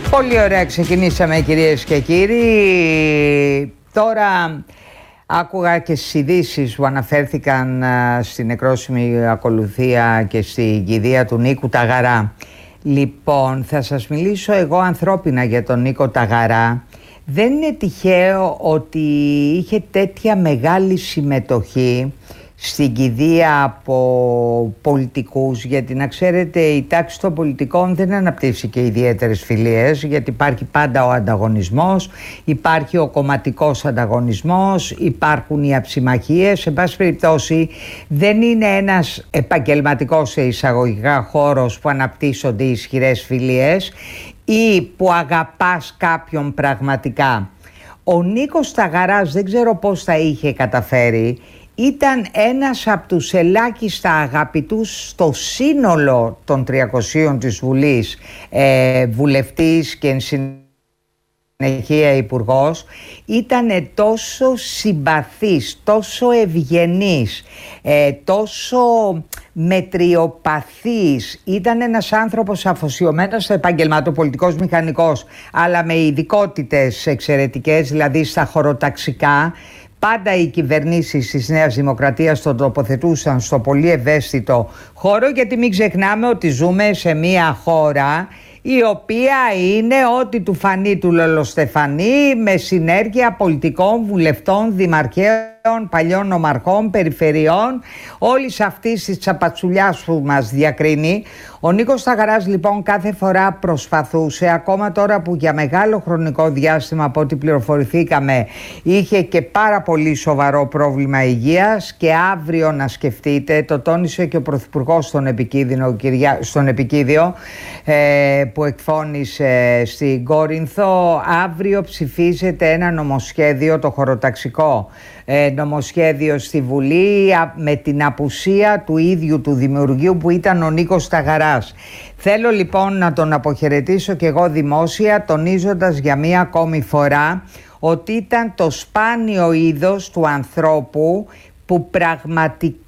Πολύ ωραία, ξεκινήσαμε κυρίες και κύριοι. Τώρα άκουγα και στις ειδήσεις που αναφέρθηκαν στην νεκρόσιμη ακολουθία και στη κηδεία του Νίκου Ταγαρά. Λοιπόν, θα σας μιλήσω εγώ ανθρώπινα για τον Νίκο Ταγαρά. Δεν είναι τυχαίο ότι είχε τέτοια μεγάλη συμμετοχή στην κηδεία από πολιτικούς, γιατί να ξέρετε η τάξη των πολιτικών δεν αναπτύσσει και ιδιαίτερες φιλίες, γιατί υπάρχει πάντα ο ανταγωνισμός, υπάρχει ο κομματικός ανταγωνισμός, υπάρχουν οι αψημαχίες. Σε πάση περιπτώσει δεν είναι ένας επαγγελματικός σε εισαγωγικά χώρος που αναπτύσσονται ισχυρές φιλίες ή που αγαπάς κάποιον πραγματικά. Ο Νίκος Ταγαράς δεν ξέρω πώς θα είχε καταφέρει. Ήταν ένας από τους ελάχιστα αγαπητούς στο σύνολο των 300 της Βουλής, βουλευτής και εν συνεχεία υπουργός. Ήταν τόσο συμπαθής, τόσο ευγενής, τόσο μετριοπαθής. Ήταν ένας άνθρωπος αφοσιωμένος στο επάγγελμα του, πολιτικός μηχανικός, αλλά με ειδικότητες εξαιρετικές, δηλαδή στα χωροταξικά. Πάντα οι κυβερνήσεις της Νέας Δημοκρατίας τον τοποθετούσαν στο πολύ ευαίσθητο χώρο, γιατί μην ξεχνάμε ότι ζούμε σε μια χώρα η οποία είναι ό,τι του φανεί του λολοστεφανεί, με συνέργεια πολιτικών, βουλευτών, δημαρχαίων, παλιών νομαρχών, περιφερειών, όλης αυτής της τσαπατσουλιάς που μας διακρίνει. Ο Νίκος Ταγαράς λοιπόν κάθε φορά προσπαθούσε, ακόμα τώρα που για μεγάλο χρονικό διάστημα από ό,τι πληροφορηθήκαμε είχε και πάρα πολύ σοβαρό πρόβλημα υγείας, και αύριο να σκεφτείτε, το τόνισε και ο Πρωθυπουργός στον Επικίδιο που εκφώνησε στην Κόρινθο, αύριο ψηφίζεται ένα νομοσχέδιο, το χωροταξικό νομοσχέδιο στη Βουλή, με την απουσία του ίδιου του δημιουργίου που ήταν ο Νίκος Ταγαράς. Θέλω λοιπόν να τον αποχαιρετήσω και εγώ δημόσια, τονίζοντας για μία ακόμη φορά ότι ήταν το σπάνιο είδος του ανθρώπου που πραγματικά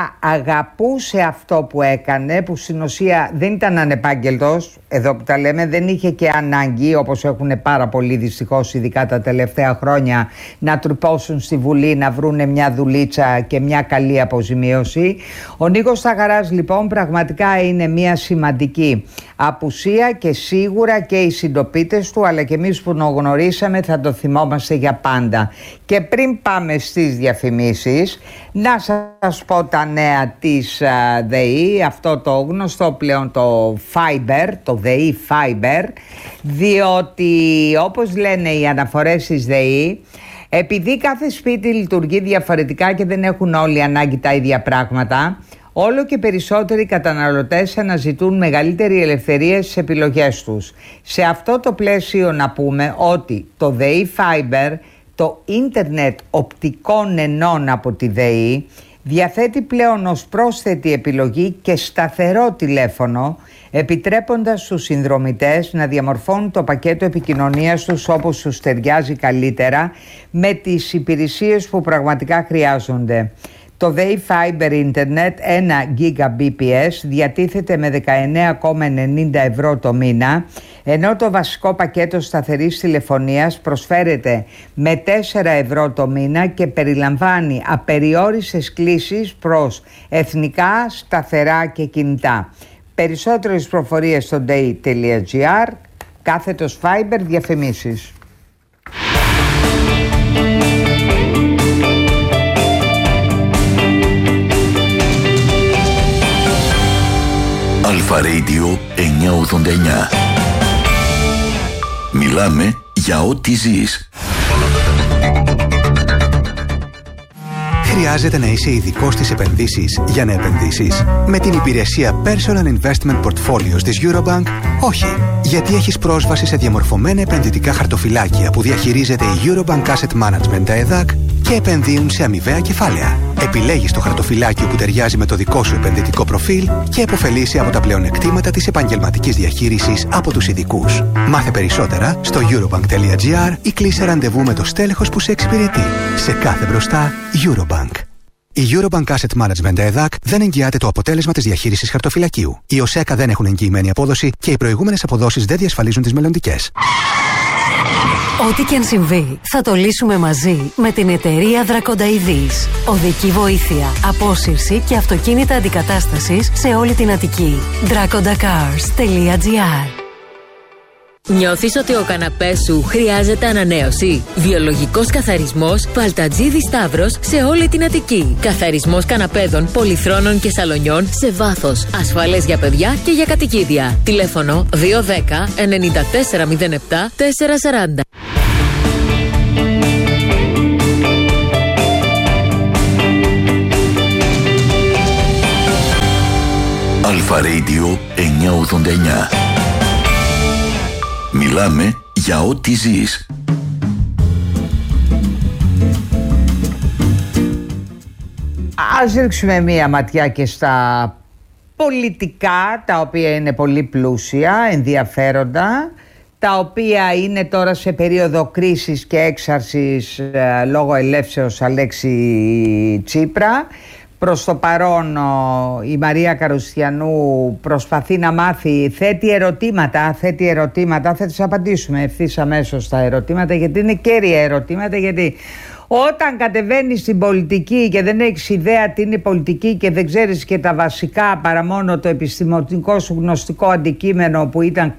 αγαπούσε αυτό που έκανε, που στην ουσία δεν ήταν ανεπάγγελτος, εδώ που τα λέμε, δεν είχε και ανάγκη, όπως έχουν πάρα πολλοί δυστυχώς ειδικά τα τελευταία χρόνια, να τρουπώσουν στη Βουλή να βρούνε μια δουλίτσα και μια καλή αποζημίωση. Ο Νίκος Ταγαράς λοιπόν πραγματικά είναι μια σημαντική απουσία, και σίγουρα και οι συντοπίτες του αλλά και εμείς που τον γνωρίσαμε θα το θυμόμαστε για πάντα. Και πριν πάμε στις διαφημίσεις, να σας πω τα νέα της ΔΕΗ, αυτό το γνωστό πλέον το Fiber, το ΔΕΗ Fiber, διότι όπως λένε οι αναφορές της ΔΕΗ, επειδή κάθε σπίτι λειτουργεί διαφορετικά και δεν έχουν όλοι ανάγκη τα ίδια πράγματα, όλο και περισσότεροι καταναλωτές αναζητούν μεγαλύτερη ελευθερία στις επιλογές τους. Σε αυτό το πλαίσιο να πούμε ότι το ΔΕΗ Fiber, το ίντερνετ οπτικών ενών από τη ΔΕΗ, διαθέτει πλέον ως πρόσθετη επιλογή και σταθερό τηλέφωνο, επιτρέποντας στους συνδρομητές να διαμορφώνουν το πακέτο επικοινωνίας τους όπως τους ταιριάζει καλύτερα, με τις υπηρεσίες που πραγματικά χρειάζονται. Το ΔΕΗ Fiber Internet 1 Gbps διατίθεται με 19,90 ευρώ το μήνα, ενώ το βασικό πακέτο σταθερής τηλεφωνίας προσφέρεται με 4 ευρώ το μήνα και περιλαμβάνει απεριόριστες κλήσεις προς εθνικά, σταθερά και κινητά. Περισσότερες προφορίες στο day.gr, κάθετος Fiber, διαφημίσεις. Αλφα Radio 989. Μιλάμε για ό,τι ζεις. Χρειάζεται να είσαι ειδικός στις επενδύσεις για να επενδύσεις? Με την υπηρεσία Personal Investment Portfolios της Eurobank, όχι. Γιατί έχεις πρόσβαση σε διαμορφωμένα επενδυτικά χαρτοφυλάκια που διαχειρίζεται η Eurobank Asset Management, τα ΕΔΑΚ, και επενδύουν σε αμοιβαία κεφάλαια. Επιλέγεις το χαρτοφυλάκιο που ταιριάζει με το δικό σου επενδυτικό προφίλ και επωφελείσαι από τα πλεονεκτήματα της επαγγελματικής διαχείρισης από τους ειδικούς. Μάθε περισσότερα στο eurobank.gr ή κλείσε ραντεβού με το στέλεχος που σε εξυπηρετεί. Σε κάθε μπροστά, Eurobank. Η Eurobank Asset Management ΕΔΑΚ δεν εγγυάται το αποτέλεσμα της διαχείρισης χαρτοφυλακίου. Οι ΟΣΕΚΑ δεν έχουν εγγυημένη απόδοση και οι προηγούμενες αποδόσεις δεν διασφαλίζουν τις μελλοντικές. Ό,τι και αν συμβεί, θα το λύσουμε μαζί με την εταιρεία Δρακονταειδής. Οδική βοήθεια, απόσυρση και αυτοκίνητα αντικατάστασης σε όλη την Αττική. dracondacars.gr. Νιώθεις ότι ο καναπές σου χρειάζεται ανανέωση? Βιολογικός καθαρισμός Παλτατζίδη Σταύρος σε όλη την Αττική. Καθαρισμός καναπέδων, πολυθρόνων και σαλονιών σε βάθος. Ασφαλές για παιδιά και για κατοικίδια. Τηλέφωνο 210 9407 440. Αλφα Radio 989. Μιλάμε για ό,τι ζεις. Ας ρίξουμε μία ματιά και στα πολιτικά, τα οποία είναι πολύ πλούσια, ενδιαφέροντα, τα οποία είναι τώρα σε περίοδο κρίσης και έξαρσης λόγω ελεύσεως Αλέξη Τσίπρα. Προς το παρόν η Μαρία Καρουστιανού προσπαθεί να μάθει, θέτει ερωτήματα, θα τις απαντήσουμε ευθύς αμέσως στα ερωτήματα, γιατί είναι κέρια ερωτήματα, γιατί όταν κατεβαίνεις στην πολιτική και δεν έχεις ιδέα τι είναι η πολιτική και δεν ξέρεις και τα βασικά παρά μόνο το επιστημονικό σου γνωστικό αντικείμενο που ήταν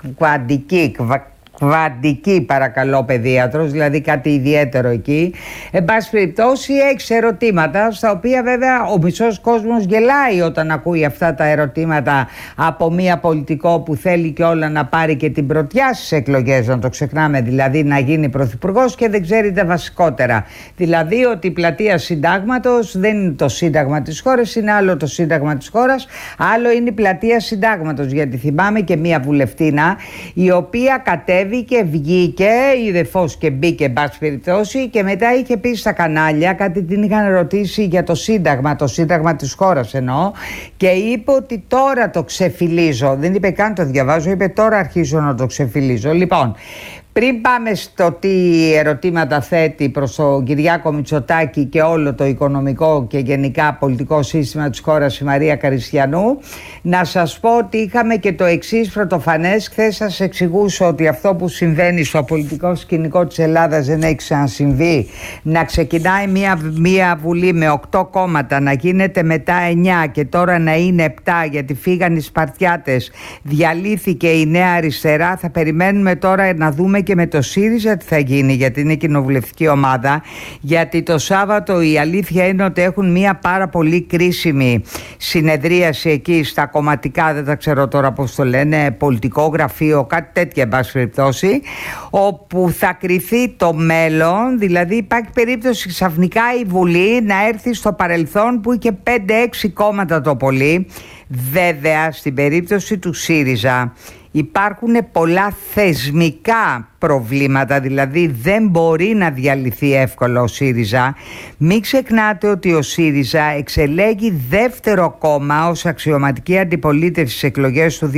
κβαντική παρακαλώ παιδίατρος, δηλαδή κάτι ιδιαίτερο εκεί. Εν πάση περιπτώσει έχεις ερωτήματα στα οποία βέβαια ο μισός κόσμος γελάει όταν ακούει αυτά τα ερωτήματα από μία πολιτικό που θέλει και όλα να πάρει και την πρωτιά στις εκλογές, να το ξεχνάμε, δηλαδή να γίνει πρωθυπουργός και δεν ξέρει τα βασικότερα. Δηλαδή ότι η πλατεία συντάγματος δεν είναι το σύνταγμα της χώρας, είναι άλλο το σύνταγμα της χώρας, άλλο είναι η πλατεία συντάγματος, γιατί θυμάμαι και μία βουλευτίνα η οποία κατέβηκε και βγήκε, είδε φως και μπήκε εν πάση περιπτώσει, και μετά είχε πει στα κανάλια, κάτι την είχαν ρωτήσει για το σύνταγμα της χώρας εννοώ, και είπε ότι τώρα το ξεφυλίζω, δεν είπε καν το διαβάζω, είπε τώρα αρχίζω να το ξεφυλίζω. Λοιπόν, πριν πάμε στο τι ερωτήματα θέτει προς τον Κυριάκο Μητσοτάκη και όλο το οικονομικό και γενικά πολιτικό σύστημα της χώρας η Μαρία Καρουστιανού, να σας πω ότι είχαμε και το εξής πρωτοφανές. Χθες σας εξηγούσα ότι αυτό που συμβαίνει στο πολιτικό σκηνικό της Ελλάδας δεν έχει ξανασυμβεί. Να ξεκινάει μία βουλή με 8 κόμματα, να γίνεται μετά 9 και τώρα να είναι 7 γιατί φύγαν οι Σπαρτιάτες, διαλύθηκε η Νέα Αριστερά. Θα περιμένουμε τώρα να δούμε και με το ΣΥΡΙΖΑ τι θα γίνει, γιατί είναι κοινοβουλευτική ομάδα, γιατί το Σάββατο η αλήθεια είναι ότι έχουν μια πάρα πολύ κρίσιμη συνεδρίαση εκεί στα κομματικά, δεν τα ξέρω τώρα πώς το λένε, πολιτικό γραφείο, κάτι τέτοια εν πάση περιπτώσει, όπου θα κριθεί το μέλλον. Δηλαδή υπάρχει περίπτωση ξαφνικά η Βουλή να έρθει στο παρελθόν που είχε 5-6 κόμματα το πολύ. Βέβαια στην περίπτωση του ΣΥΡΙΖΑ υπάρχουν πολλά θεσμικά προβλήματα, δηλαδή δεν μπορεί να διαλυθεί εύκολα ο ΣΥΡΙΖΑ. Μην ξεχνάτε ότι ο ΣΥΡΙΖΑ εξελέγει δεύτερο κόμμα ως αξιωματική αντιπολίτευση στις εκλογές του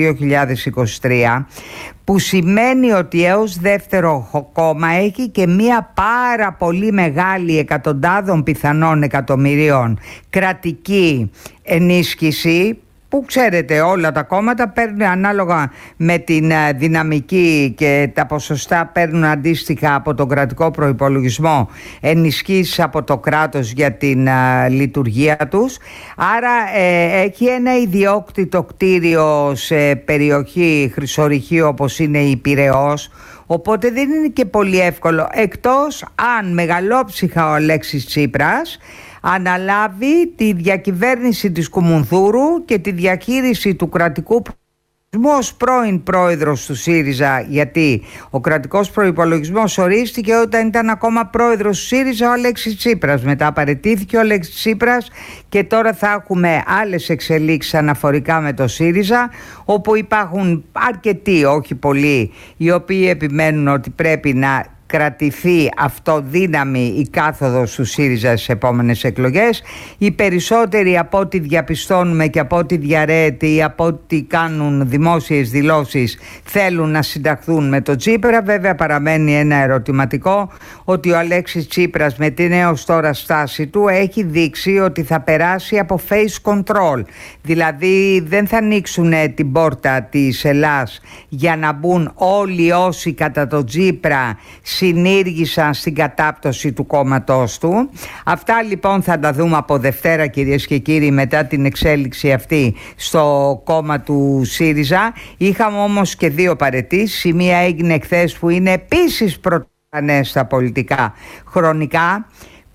2023, που σημαίνει ότι έως δεύτερο κόμμα έχει και μία πάρα πολύ μεγάλη, εκατοντάδων πιθανών εκατομμυρίων κρατική ενίσχυση, που ξέρετε όλα τα κόμματα παίρνουν ανάλογα με την δυναμική και τα ποσοστά, παίρνουν αντίστοιχα από τον κρατικό προϋπολογισμό ενισχύσεις από το κράτος για την λειτουργία τους. Άρα έχει ένα ιδιόκτητο κτίριο σε περιοχή χρυσορυχείου όπως είναι η Πειραιώς, οπότε δεν είναι και πολύ εύκολο, εκτός αν μεγαλόψυχα ο Αλέξης Τσίπρας αναλάβει τη διακυβέρνηση της Κουμουνδούρου και τη διαχείριση του κρατικού προϋπολογισμού ως πρώην πρόεδρος του ΣΥΡΙΖΑ, γιατί ο κρατικός προϋπολογισμός ορίστηκε όταν ήταν ακόμα πρόεδρος του ΣΥΡΙΖΑ ο Αλέξης Τσίπρας. Μετά παραιτήθηκε ο Αλέξης Τσίπρας και τώρα θα έχουμε άλλες εξελίξεις αναφορικά με το ΣΥΡΙΖΑ, όπου υπάρχουν αρκετοί, όχι πολλοί, οι οποίοι επιμένουν ότι πρέπει να κρατηθεί αυτοδύναμη η κάθοδος του ΣΥΡΙΖΑ στις επόμενες εκλογές. Οι περισσότεροι, από ό,τι διαπιστώνουμε και από ό,τι διαρρέεται ή από ό,τι κάνουν δημόσιες δηλώσεις, θέλουν να συνταχθούν με τον Τσίπρα. Βέβαια παραμένει ένα ερωτηματικό, ότι ο Αλέξης Τσίπρας με την έως τώρα στάση του έχει δείξει ότι θα περάσει από face control. Δηλαδή δεν θα ανοίξουν την πόρτα της Ελλάς για να μπουν όλοι όσοι κατά τον Τσίπρα συνήργησαν στην κατάπτωση του κόμματός του. Αυτά λοιπόν θα τα δούμε από Δευτέρα, κυρίες και κύριοι, μετά την εξέλιξη αυτή στο κόμμα του ΣΥΡΙΖΑ. Είχαμε όμως και δύο παραιτήσεις. Η μία έγινε χθες, που είναι επίσης πρωτοφανές στα πολιτικά χρονικά.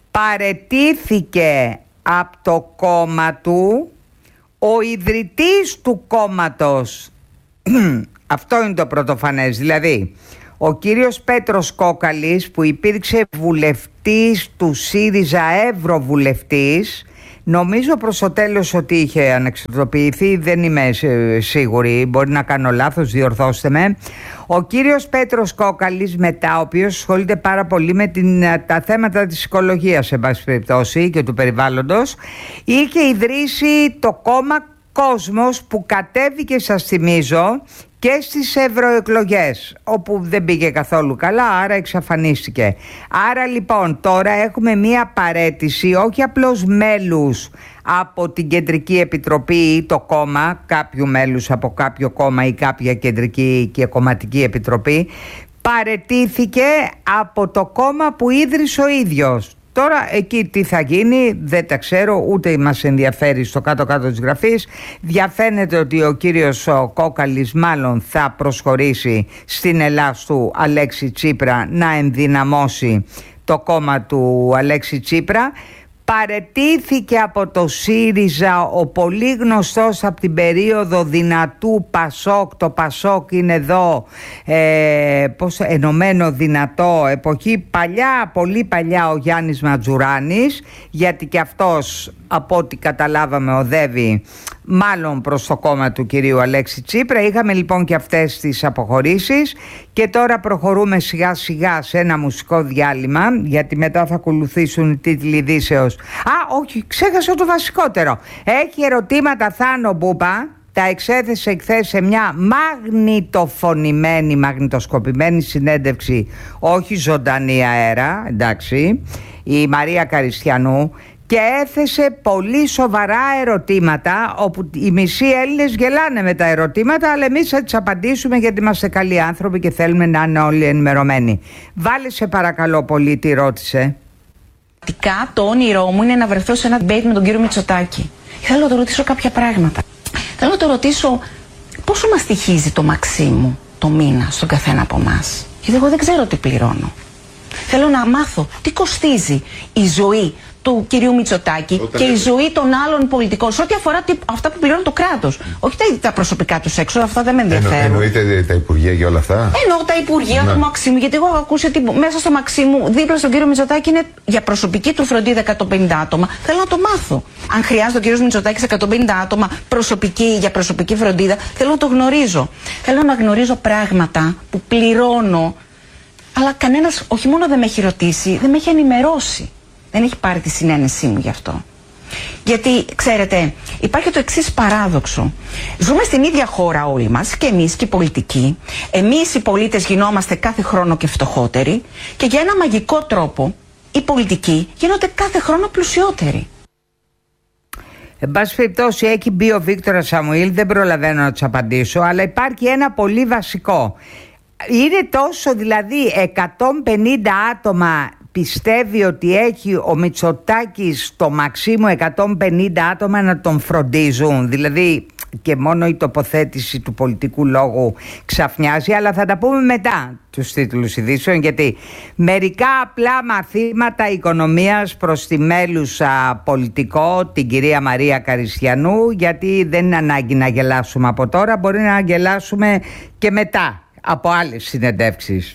Παραιτήθηκε από το κόμμα του ο ιδρυτής του κόμματος. Αυτό είναι το πρωτοφανές. Δηλαδή ο κύριος Πέτρος Κόκαλης, που υπήρξε βουλευτής του ΣΥΡΙΖΑ, ευρωβουλευτής, νομίζω προς το τέλος ότι είχε ανεξαρτοποιηθεί, δεν είμαι σίγουρη, μπορεί να κάνω λάθος, διορθώστε με. Ο κύριος Πέτρος Κόκαλης μετά, ο οποίος ασχολείται πάρα πολύ με τα θέματα της οικολογίας, σε πάση περιπτώσει, και του περιβάλλοντος, είχε ιδρύσει το κόμμα Κόσμος, που κατέβηκε, σας θυμίζω, και στις ευρωεκλογές, όπου δεν πήγε καθόλου καλά, άρα εξαφανίστηκε. Άρα λοιπόν τώρα έχουμε μία παραίτηση, όχι απλώς μέλους από την Κεντρική Επιτροπή ή το κόμμα, κάποιου μέλους από κάποιο κόμμα ή κάποια Κεντρική και Κομματική Επιτροπή, παραιτήθηκε από το κόμμα που ίδρυσε ο ίδιος. Τώρα εκεί τι θα γίνει δεν τα ξέρω, ούτε μας ενδιαφέρει στο κάτω-κάτω της γραφής. Διαφαίνεται ότι ο κύριος Κόκαλης μάλλον θα προσχωρήσει στην Ελλάς του Αλέξη Τσίπρα, να ενδυναμώσει το κόμμα του Αλέξη Τσίπρα. Παραιτήθηκε από το ΣΥΡΙΖΑ ο πολύ γνωστός από την περίοδο δυνατού Πασόκ. Το Πασόκ είναι εδώ ενωμένο δυνατό, εποχή παλιά, πολύ παλιά, ο Γιάννης Ματζουράνης, γιατί και αυτός από ό,τι καταλάβαμε οδεύει μάλλον προς το κόμμα του κυρίου Αλέξη Τσίπρα. Είχαμε λοιπόν και αυτές τις αποχωρήσεις και τώρα προχωρούμε σιγά σιγά σε ένα μουσικό διάλειμμα, γιατί μετά θα ακολουθήσουν οι τίτλοι ειδήσεως. Όχι, ξέχασα το βασικότερο. Έχει ερωτήματα Θάνο Μπούπα, τα εξέθεσε χθες σε μια μαγνητοσκοπημένη συνέντευξη, όχι ζωντανή αέρα, εντάξει, η Μαρία Καριστιανού, και έθεσε πολύ σοβαρά ερωτήματα, όπου οι μισοί Έλληνες γελάνε με τα ερωτήματα, αλλά εμείς θα τις απαντήσουμε, γιατί είμαστε καλοί άνθρωποι και θέλουμε να είναι όλοι ενημερωμένοι. Βάλε σε παρακαλώ πολύ, τι ρώτησε. Το όνειρό μου είναι να βρεθώ σε ένα debate με τον κύριο Μητσοτάκη. Θέλω να το ρωτήσω κάποια πράγματα. Θέλω να το ρωτήσω πόσο μας στοιχίζει το Μαξίμου το μήνα στον καθένα από εμάς. Γιατί εγώ δεν ξέρω τι πληρώνω. Θέλω να μάθω τι κοστίζει η ζωή του κυρίου Μητσοτάκη και η ζωή των άλλων πολιτικών σε ό,τι αφορά αυτά που πληρώνει το κράτος. Όχι τα προσωπικά τους έξοδα, αυτά δεν με ενδιαφέρουν. Εννοείται τα υπουργεία και όλα αυτά. Εννοώ τα υπουργεία του Μαξίμου, γιατί εγώ έχω ακούσει ότι μέσα στο Μαξίμου, δίπλα στον κύριο Μητσοτάκη, είναι για προσωπική του φροντίδα 150 άτομα. Θέλω να το μάθω. Αν χρειάζεται ο κύριος Μητσοτάκης 150 άτομα για προσωπική φροντίδα, θέλω να το γνωρίζω. Θέλω να γνωρίζω πράγματα που πληρώνω, αλλά κανένας όχι μόνο δεν με έχει ρωτήσει, δεν με έχει ενημερώσει. Δεν έχει πάρει τη συνένεσή μου γι' αυτό. Γιατί, ξέρετε, υπάρχει το εξής παράδοξο. Ζούμε στην ίδια χώρα όλοι μας, και εμείς και οι πολιτικοί. Εμείς οι πολίτες γινόμαστε κάθε χρόνο και φτωχότεροι, και για ένα μαγικό τρόπο οι πολιτικοί γίνονται κάθε χρόνο πλουσιότεροι. Εν πάση περιπτώσει, έχει μπει ο Βίκτορας Σαμουήλ, δεν προλαβαίνω να τους απαντήσω, αλλά υπάρχει ένα πολύ βασικό. Είναι τόσο, δηλαδή 150 άτομα πιστεύει ότι έχει ο Μητσοτάκης το Μαξίμου 150 άτομα να τον φροντίζουν, δηλαδή και μόνο η τοποθέτηση του πολιτικού λόγου ξαφνιάζει, αλλά θα τα πούμε μετά τους τίτλους ειδήσεων, γιατί μερικά απλά μαθήματα οικονομίας προς τη μέλουσα πολιτικό, την κυρία Μαρία Καριστιανού, γιατί δεν είναι ανάγκη να γελάσουμε από τώρα, μπορεί να γελάσουμε και μετά από άλλες συνεντεύξεις.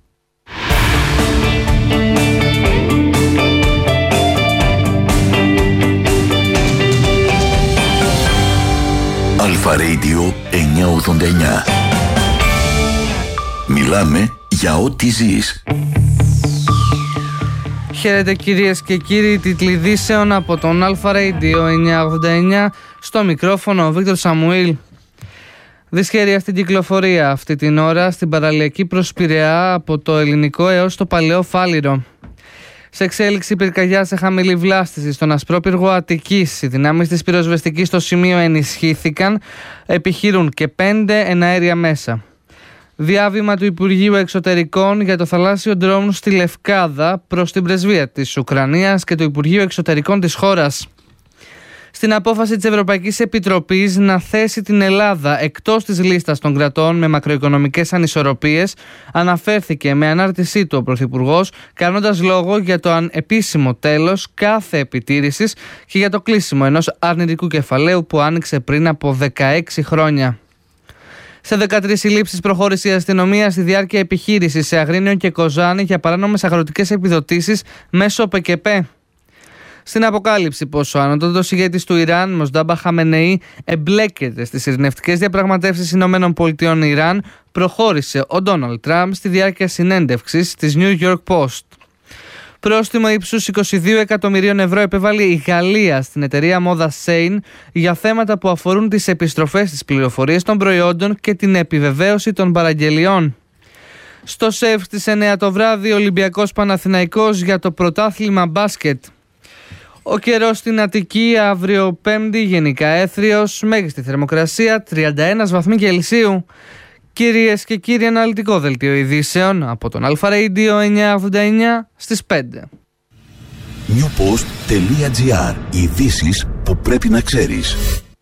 Αλφα Radio 989. Μιλάμε για ό,τι ζεις. Χαίρετε κυρίες και κύριοι, τίτλοι ειδήσεων από τον Αλφα Radio 989, στο μικρόφωνο ο Βίκτορ Σαμουήλ. Δυσχέρεια στην κυκλοφορία αυτή την ώρα στην παραλιακή προς Πειραιά από το Ελληνικό έως το Παλαιό Φάληρο. Σε εξέλιξη πυρκαγιά σε χαμηλή βλάστηση στον ασπρόπυργο Αττικής. Οι δυνάμεις της πυροσβεστικής στο σημείο ενισχύθηκαν, επιχειρούν και 5 εναέρια μέσα. Διάβημα του Υπουργείου Εξωτερικών για το θαλάσσιο ντρόουν στη Λευκάδα προς την πρεσβεία της Ουκρανίας και το Υπουργείο Εξωτερικών της χώρας. Στην απόφαση της Ευρωπαϊκής Επιτροπής να θέσει την Ελλάδα εκτός της λίστας των κρατών με μακροοικονομικές ανισορροπίες, αναφέρθηκε με ανάρτησή του ο Πρωθυπουργός, κάνοντας λόγο για το ανεπίσημο τέλος κάθε επιτήρησης και για το κλείσιμο ενός αρνητικού κεφαλαίου που άνοιξε πριν από 16 χρόνια. Σε 13 συλλήψεις προχώρησε η αστυνομία στη διάρκεια επιχείρησης σε Αγρίνιο και Κοζάνη για παράνομες αγροτικές επιδοτήσεις μέσω ΠΚΠ. Στην αποκάλυψη πως ο ανώτατος ηγέτης του Ιράν, Μοσντάμπα Χαμενεή, εμπλέκεται στις ειρηνευτικές διαπραγματεύσεις ΗΠΑ Ιράν, προχώρησε ο Ντόναλντ Τραμπ στη διάρκεια συνέντευξης της New York Post. Πρόστιμο ύψους 22 εκατομμυρίων ευρώ επέβαλε η Γαλλία στην εταιρεία μόδας Shein για θέματα που αφορούν τις επιστροφές στις πληροφορίες των προϊόντων και την επιβεβαίωση των παραγγελιών. Στο ΣΕΦ στις 9 το βράδυ, Ολυμπιακός Παναθηναϊκός για το πρωτάθλημα μπάσκετ. Ο καιρός στην Αττική αύριο Πέμπτη γενικά έθριος, μέγιστη θερμοκρασία 31 βαθμοί Κελσίου. Κυρίες και κύριοι, αναλυτικό δελτίο ειδήσεων από τον Αλφα Radio 989 στις 5. newpost.gr. Ειδήσεις που πρέπει να ξέρεις.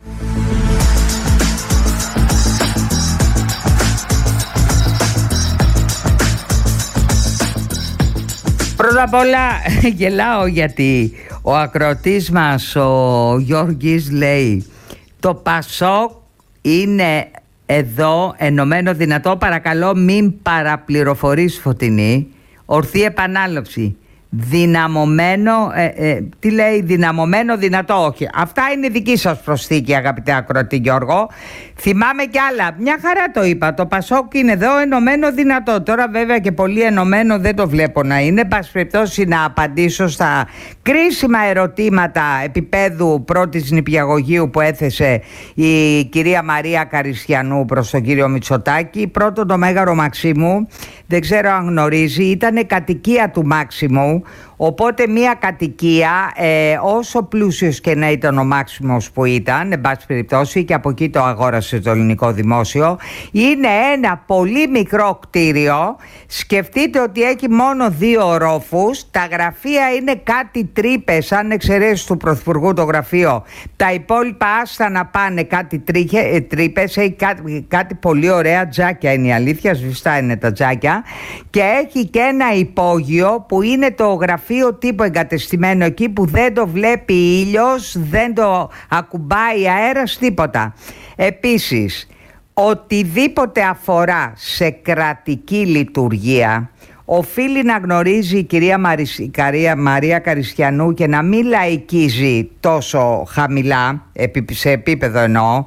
Πρώτα απ' όλα γελάω γιατί ο ακροατής μας ο Γιώργης λέει το ΠΑΣΟΚ είναι εδώ ενωμένο δυνατό. Παρακαλώ μην παραπληροφορείς Φωτεινή. Ορθή επανάληψη. Δυναμωμένο, τι λέει, δυναμωμένο δυνατό, όχι. Αυτά είναι δική σας προσθήκη, αγαπητέ ακροατή Γιώργο. Θυμάμαι κι άλλα. Μια χαρά το είπα. Το ΠΑΣΟΚ είναι εδώ ενωμένο δυνατό. Τώρα βέβαια και πολύ ενωμένο δεν το βλέπω να είναι. Πας περιπτώσει να απαντήσω στα κρίσιμα ερωτήματα επίπεδου πρώτης νηπιαγωγείου που έθεσε η κυρία Μαρία Καριστιανού προς τον κύριο Μητσοτάκη. Πρώτον, το Μέγαρο Μαξίμου, δεν ξέρω αν γνωρίζει, ήταν κατοικία του Μάξιμου. Οπότε μια κατοικία, όσο πλούσιος και να ήταν ο Μάξιμος που ήταν, εν πάση περιπτώσει, και από εκεί το αγόρασε το ελληνικό δημόσιο, είναι ένα πολύ μικρό κτίριο. Σκεφτείτε ότι έχει μόνο 2 ορόφους, τα γραφεία είναι κάτι τρύπες, αν εξαιρέσεις του Πρωθυπουργού το γραφείο, τα υπόλοιπα άστα να πάνε κάτι τρύπες, έχει κάτι πολύ ωραία τζάκια, είναι η αλήθεια, σβηστά είναι τα τζάκια, και έχει και ένα υπόγειο που είναι το γραφείο τύπου εγκατεστημένο εκεί, που δεν το βλέπει ήλιος, δεν το ακουμπάει αέρας, τίποτα. Επίσης, οτιδήποτε αφορά σε κρατική λειτουργία οφείλει να γνωρίζει η κυρία Μαρία Καριστιανού και να μην λαϊκίζει τόσο χαμηλά, σε επίπεδο εννοώ.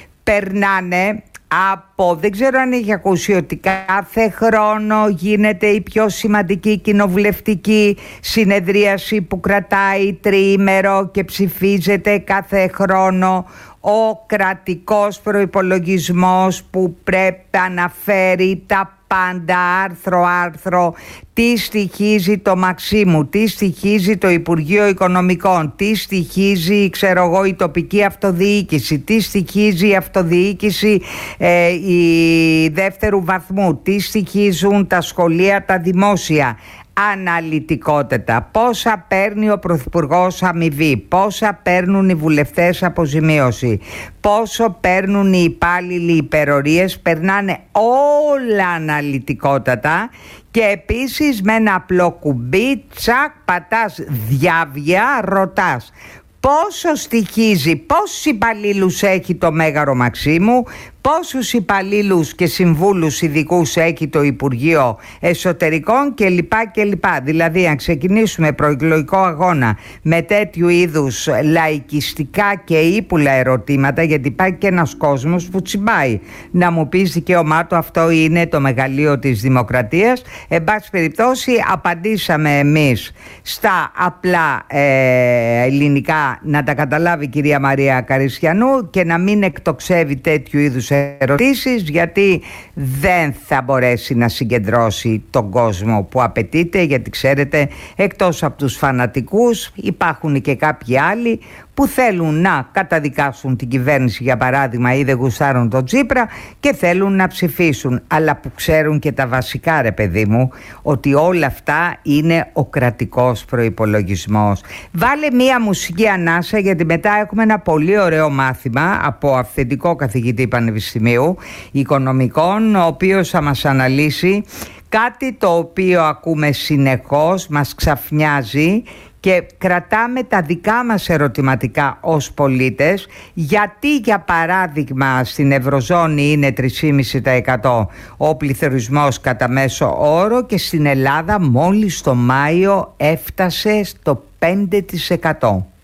Περνάνε από, δεν ξέρω αν έχει ακούσει, ότι κάθε χρόνο γίνεται η πιο σημαντική κοινοβουλευτική συνεδρίαση που κρατάει τριήμερο και ψηφίζεται κάθε χρόνο ο κρατικός προϋπολογισμός που πρέπει να αναφέρει τα πάντα άρθρο, τι στοιχίζει το Μαξίμου, τι στοιχίζει το Υπουργείο Οικονομικών, τι στοιχίζει, ξέρω εγώ, η τοπική αυτοδιοίκηση, τι στοιχίζει η αυτοδιοίκηση η δεύτερου βαθμού, τι στοιχίζουν τα σχολεία τα δημόσια. Αναλυτικότητα, πόσα παίρνει ο Πρωθυπουργός αμοιβή, πόσα παίρνουν οι βουλευτές αποζημίωση, πόσο παίρνουν οι υπάλληλοι υπερορίες, περνάνε όλα αναλυτικότατα. Και επίσης με ένα απλό κουμπί, τσακ, πατάς διάβια, ρωτάς πόσο στοιχίζει, πόσους υπαλλήλους έχει το Μέγαρο Μαξίμου, πόσους υπαλλήλους και συμβούλους ειδικούς έχει το Υπουργείο Εσωτερικών κλπ. Δηλαδή αν ξεκινήσουμε προεκλογικό αγώνα με τέτοιου είδους λαϊκιστικά και ύπουλα ερωτήματα, γιατί υπάρχει και ένας κόσμος που τσιμπάει να μου πεις δικαίωμά του, αυτό είναι το μεγαλείο της δημοκρατίας. Εν πάση περιπτώσει απαντήσαμε εμείς στα απλά ελληνικά, να τα καταλάβει η κυρία Μαρία Καρισιανού και να μην εκτοξεύει τέτοιου είδους ερωτήσεις, γιατί δεν θα μπορέσει να συγκεντρώσει τον κόσμο που απαιτείται, γιατί ξέρετε, εκτός από τους φανατικούς υπάρχουν και κάποιοι άλλοι που θέλουν να καταδικάσουν την κυβέρνηση, για παράδειγμα, ή δεν γουστάρουν τον Τσίπρα και θέλουν να ψηφίσουν, αλλά που ξέρουν και τα βασικά, ρε παιδί μου, ότι όλα αυτά είναι ο κρατικός προϋπολογισμός. Βάλε μία μουσική ανάσα, γιατί μετά έχουμε ένα πολύ ωραίο μάθημα από αυθεντικό καθηγητή πανεπιστημίου οικονομικών, ο οποίος θα μας αναλύσει κάτι το οποίο ακούμε συνεχώς, μας ξαφνιάζει και κρατάμε τα δικά μας ερωτηματικά ως πολίτες. Γιατί, για παράδειγμα, στην Ευρωζώνη είναι 3,5% ο πληθωρισμός κατά μέσο όρο και στην Ελλάδα μόλις το Μάιο έφτασε στο 5%.